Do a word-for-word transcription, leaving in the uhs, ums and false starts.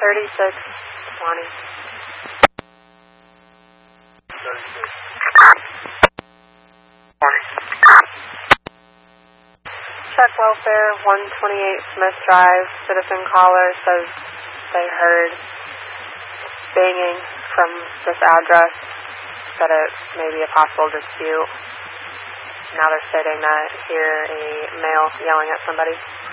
thirty-six twenty. thirty-six twenty. Check welfare, one twenty-eight Smith Drive. Citizen caller says they heard banging from this address, that it may be a possible dispute. Now they're stating that hear a male yelling at somebody.